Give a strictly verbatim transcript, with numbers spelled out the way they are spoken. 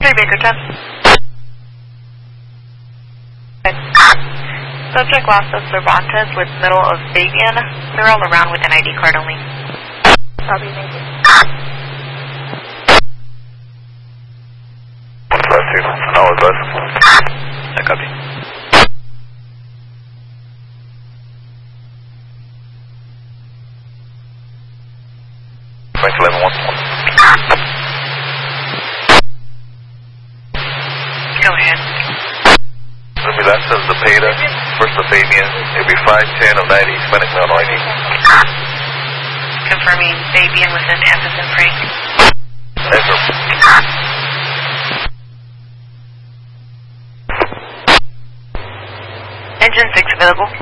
three, Baker ten. Subject lost of Cervantes with middle of Fabian. They're all around with an I D card only. Copy, thank you. one five two, no advice. I copy. Frank eleven one. Go ahead. It'll be last of the Peta, first of Fabian. It'll be five ten of ninety, Hispanic male, no I D. Confirming Fabian with an F as in Frank. Affirm. Engine six available.